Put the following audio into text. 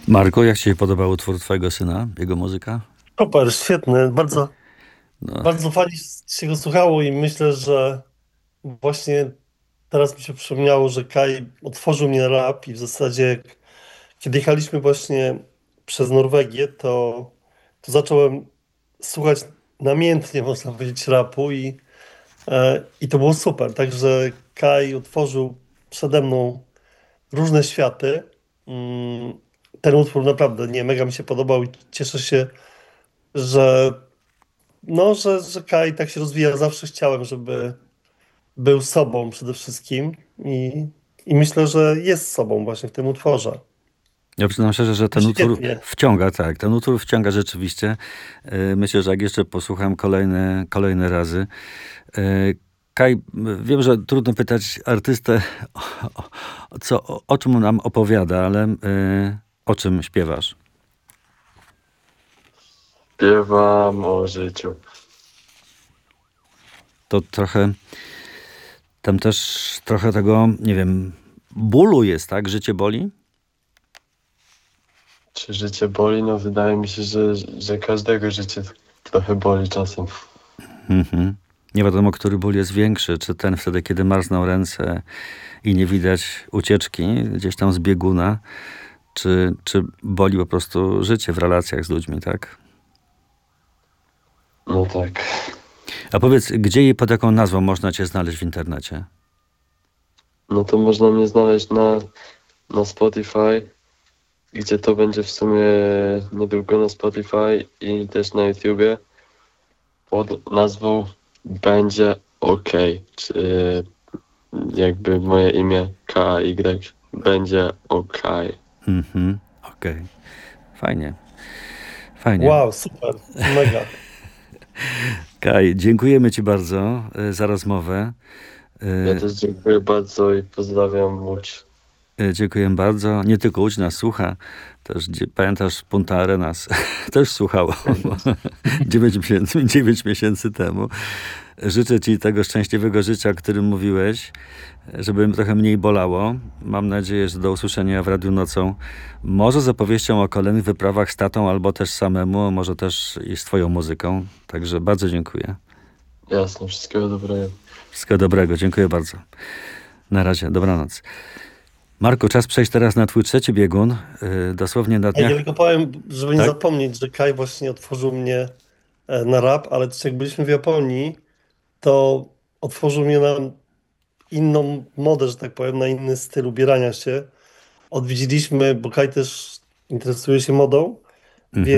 Marku, jak ci się podobał utwór twojego syna, jego muzyka? Super, świetny, bardzo, No, bardzo fajnie się go słuchało i myślę, że właśnie teraz mi się przypomniało, że Kai otworzył mnie na rap i w zasadzie kiedy jechaliśmy właśnie przez Norwegię, to zacząłem słuchać namiętnie, można powiedzieć, rapu i to było super. Także Kai otworzył przede mną różne światy. Mm, Ten utwór naprawdę, nie, mega mi się podobał i cieszę się, że że Kai tak się rozwija. Zawsze chciałem, żeby był sobą przede wszystkim i myślę, że jest sobą właśnie w tym utworze. ja przyznam szczerze, że ten utwór Świetnie. wciąga, tak, ten utwór wciąga rzeczywiście. Myślę, że jak jeszcze posłucham kolejne razy. E, Kaj, wiem, że trudno pytać artystę, o czym nam opowiada, ale o czym śpiewasz? Śpiewam o życiu. To trochę, tam też trochę tego, nie wiem, bólu jest, tak? Życie boli? Czy życie boli? No wydaje mi się, że każdego życie trochę boli czasem. Mhm. Nie wiadomo, który ból jest większy, czy ten wtedy, kiedy marzną ręce i nie widać ucieczki gdzieś tam z bieguna, czy boli po prostu życie w relacjach z ludźmi, tak? No tak. A powiedz, gdzie i pod jaką nazwą można cię znaleźć w internecie? No to można mnie znaleźć na Spotify, gdzie to będzie w sumie niedługo na Spotify i też na YouTubie pod nazwą Będzie OK. Czy jakby moje imię KY będzie OK. Mhm, okej. Fajnie, fajnie. Wow, super, mega. Kaj, dziękujemy ci bardzo za rozmowę. Ja też dziękuję bardzo i pozdrawiam Łódź. Dziękuję bardzo. Nie tylko Łódź nas słucha, też pamiętasz Punta Arenas też słuchało 9 miesięcy temu. Życzę ci tego szczęśliwego życia, o którym mówiłeś, żeby trochę mniej bolało. Mam nadzieję, że do usłyszenia w Radiu Nocą. Może z opowieścią o kolejnych wyprawach z tatą, albo też samemu, może też i z twoją muzyką. Także bardzo dziękuję. Jasne, wszystkiego dobrego. Wszystkiego dobrego. Dziękuję bardzo. Na razie. Dobranoc. Marku, czas przejść teraz na twój trzeci biegun. Dosłownie na A ja dniach. tylko powiem, żeby nie Tak? zapomnieć, że Kai właśnie otworzył mnie na rap, ale też jak byliśmy w Japonii, to otworzył mnie na inną modę, że tak powiem, na inny styl ubierania się. Odwiedziliśmy, bo Kai też interesuje się modą.